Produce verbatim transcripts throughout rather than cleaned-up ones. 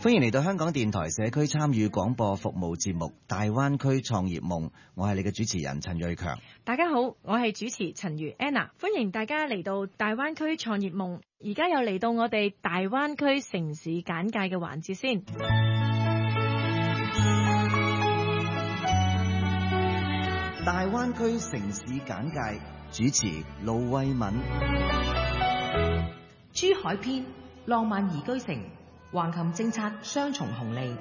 歡迎嚟到香港電台社區參與廣播服務節目《大灣區創業夢》，我係你嘅主持人陳瑞強。 大家好，我係主持陳如 Anna， 歡迎大家嚟到大灣區創業夢。而家又嚟到我哋大灣區城市簡介嘅環節先。 大灣區城市簡介，主持盧慧敏。 珠海篇，浪漫宜居城，橫琴政策雙重紅利。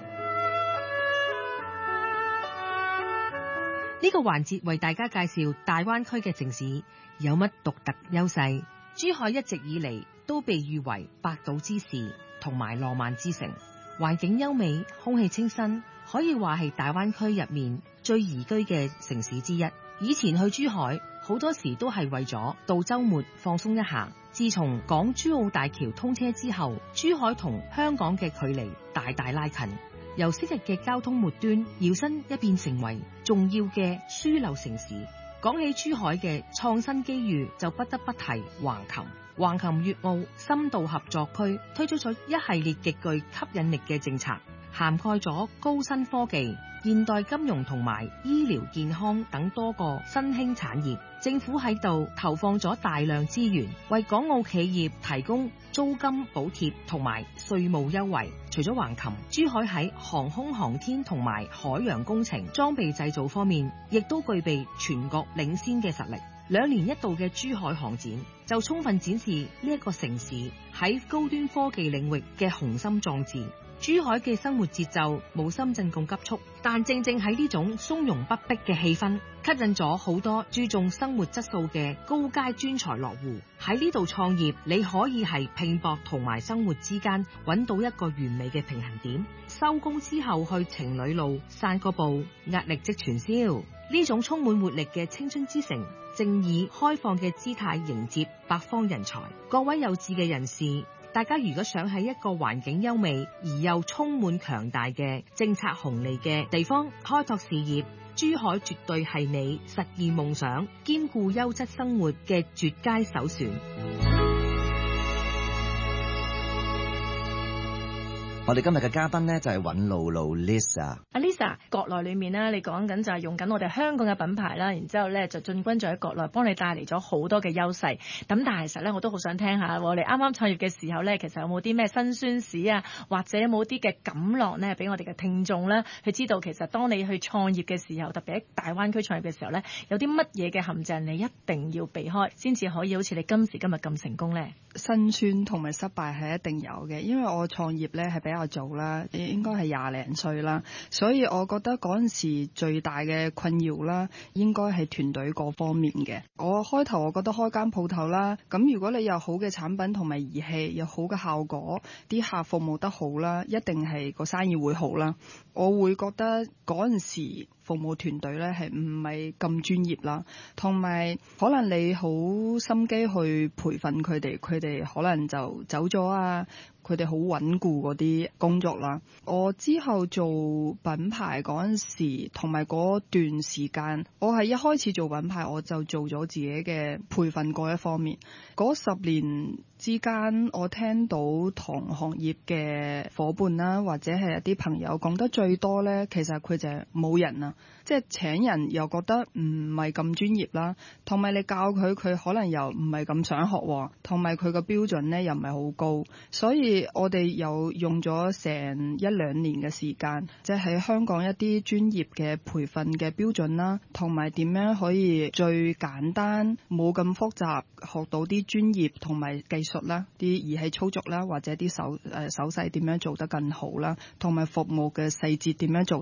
呢個環節為大家介紹大灣區嘅城市有乜獨特優勢。珠海一直以嚟都被譽為百島之市同埋浪漫之城，環境優美，空氣清新，可以話係大灣區入面最宜居嘅城市之一。以前去珠海好多時都係為咗到週末放鬆一下。自從港珠澳大橋通車之後，珠海同香港嘅距離大大拉近，由昔日嘅交通末端搖身一變成為重要嘅樞紐城市。講起珠海嘅創新機遇，就不得不提橫琴。橫琴粵澳深度合作區推出咗一系列極具吸引力嘅政策，涵蓋咗高新科技、現代金融同埋醫療健康等多個新興產業。政府喺度投放咗大量資源，為港澳企業提供租金補貼同埋稅務優惠。除咗橫琴，珠海喺航空航天同埋海洋工程裝備製造方面，亦都具備全國領先嘅實力。兩年一度嘅珠海航展就充分展示呢一個城市喺高端科技領域嘅雄心壯志。珠海嘅生活節奏冇深圳咁急促，但正正喺呢種從容不迫嘅氣氛，吸引咗好多注重生活質素嘅高階專才落戶。喺呢度創業，你可以係拼搏同埋生活之間揾到一個完美嘅平衡點。收工之後去情侶路散個步，壓力即全消。呢種充滿活力嘅青春之城，正以開放嘅姿態迎接百方人才。各位有志嘅人士，大家如果想喺一個環境優美而又充滿強大嘅政策紅利嘅地方開拓事業，珠海絕對係你實現夢想、兼顧優質生活嘅絕佳首選。 我哋今日嘅嘉賓呢，就係尹露露 Lisa。 阿 Lisa， 國內裏面呢，你講緊就係用緊我哋香港嘅品牌啦，然之後咧就進軍咗喺國內，幫你帶嚟咗好多嘅優勢。咁但係其實咧，我都好想聽下，我哋啱啱創業嘅時候咧，其實有冇啲咩辛酸史啊，或者有冇啲嘅感樂呢，俾我哋嘅聽眾咧，去知道其實當你去創業嘅時候，特別喺大灣區創業嘅時候咧，有啲乜嘢嘅陷阱你一定要避開，先至可以好似你今時今日咁成功咧？ 辛酸同埋失敗係一定有嘅，因為我創業咧係比較早啦，應該係廿零歲啦，所以我覺得嗰陣時最大嘅困擾啦，應該係團隊各方面嘅。我開頭我覺得開間鋪頭啦，咁如果你有好嘅產品同埋儀器，有好嘅效果，啲客服務得好啦，一定係個生意會好啦。我會覺得嗰陣時服務團隊咧係唔係咁專業啦，同埋可能你好心機去培訓佢哋，佢哋可能就走咗啊，佢哋好穩固嗰啲工作啦。我之後做品牌嗰陣時，同埋嗰段時間，我係一開始做品牌我就做咗自己嘅培訓嗰一方面。嗰十年之間，我聽到同行業嘅夥伴啦，或者係一啲朋友講得最多咧，其實佢就係冇人啊，即係請人又覺得唔係咁專業啦，同埋你教佢，佢可能又唔係咁想學，同埋佢個標準咧又唔係好高，所以我哋有用咗成一兩年嘅時間，即係喺香港一啲專業嘅培訓嘅標準啦，同埋點樣可以最簡單冇咁複雜學到啲專業同埋技術啦，啲儀器操作啦，或者啲手誒手勢點樣做得更好啦，同埋服務嘅細節點樣做